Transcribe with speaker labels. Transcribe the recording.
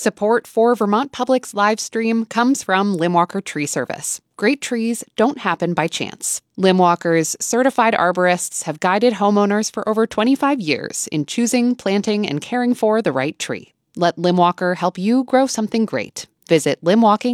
Speaker 1: Support for Vermont Public's live stream comes from Limwalker Tree Service. Great trees don't happen by chance. Limwalker's certified arborists have guided homeowners for over 25 years in choosing, planting, and caring for the right tree. Let Limwalker help you grow something great. Visit limwalking